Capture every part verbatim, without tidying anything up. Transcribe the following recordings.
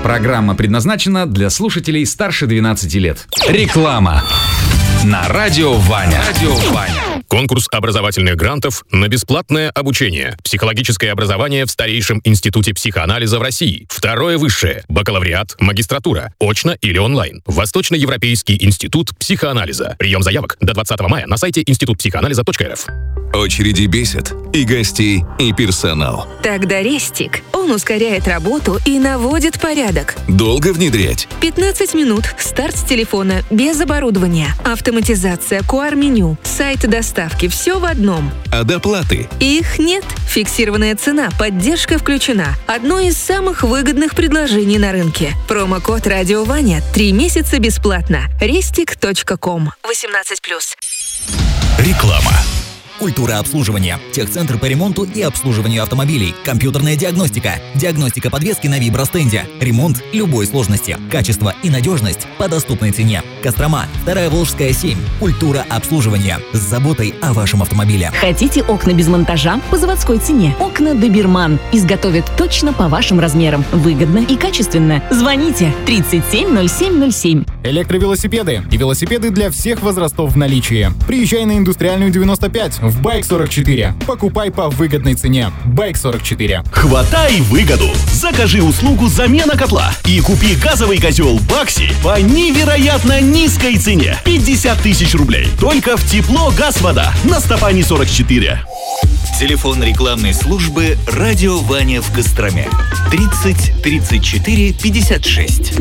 Программа предназначена для слушателей старше двенадцати лет. Реклама на Радио Ваня. Радио Ваня. Конкурс образовательных грантов на бесплатное обучение. Психологическое образование в старейшем институте психоанализа в России. Второе высшее. Бакалавриат, магистратура. Очно или онлайн. Восточноевропейский институт психоанализа. Прием заявок до двадцатого мая на сайте институт психоанализа точка эр эф. Очереди бесят и гостей, и персонал. Тогда Рестик. Он ускоряет работу и наводит порядок. Долго внедрять? пятнадцать минут. Старт с телефона. Без оборудования. Автоматизация, ку ар-меню, сайт доставки. Все в одном. А доплаты? Их нет. Фиксированная цена. Поддержка включена. Одно из самых выгодных предложений на рынке. Промокод «Радио Ваня». Три месяца бесплатно. рестик точка ком. восемнадцать плюс. Реклама. Культура обслуживания. Техцентр по ремонту и обслуживанию автомобилей. Компьютерная диагностика. Диагностика подвески на вибростенде. Ремонт любой сложности. Качество и надежность по доступной цене. Кострома. Вторая Волжская, семь. Культура обслуживания. С заботой о вашем автомобиле. Хотите окна без монтажа по заводской цене? Окна Доберман. Изготовят точно по вашим размерам. Выгодно и качественно. Звоните тридцать семь ноль семь ноль семь. Электровелосипеды и велосипеды для всех возрастов в наличии. Приезжай на Индустриальную девяносто пять в Байк сорок четыре. Покупай по выгодной цене. Байк сорок четыре. Хватай выгоду. Закажи услугу замена котла и купи газовый котел Бакси по невероятно низкой цене. пятьдесят тысяч рублей. Только в тепло, газ, вода. На Стопани сорок четыре. Телефон рекламной службы «Радио Ваня» в Костроме. тридцать тридцать четыре пятьдесят шесть.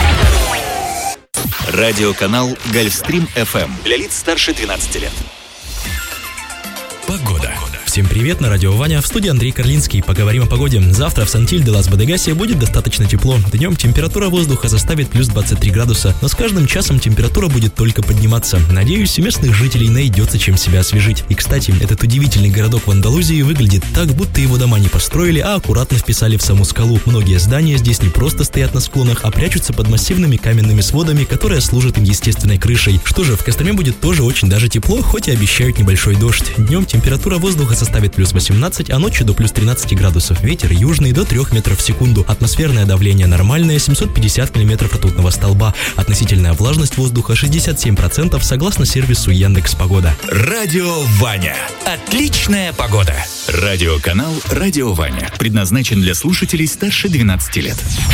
Радиоканал «Гольфстрим эф эм» для лиц старше двенадцати лет. Погода. Всем привет, на Радио Ваня, в студии Андрей Карлинский. Поговорим о погоде. Завтра в Сантиль-де-Лас-Бодегасе будет достаточно тепло. Днем температура воздуха составит плюс двадцать три градуса, но с каждым часом температура будет только подниматься. Надеюсь, у местных жителей найдется чем себя освежить. И, кстати, этот удивительный городок в Андалузии выглядит так, будто его дома не построили, а аккуратно вписали в саму скалу. Многие здания здесь не просто стоят на склонах, а прячутся под массивными каменными сводами, которые служат им естественной крышей. Что же, в Костроме будет тоже очень даже тепло, хоть и обещают небольшой дождь. Днем температура воздуха составит плюс восемнадцать, а ночью до плюс тринадцати градусов. Ветер южный до трёх метров в секунду. Атмосферное давление нормальное, семьсот пятьдесят миллиметров ртутного столба. Относительная влажность воздуха шестьдесят семь процентов согласно сервису Яндекс.Погода. Радио Ваня. Отличная погода. Радиоканал «Радио Ваня» предназначен для слушателей старше двенадцати лет.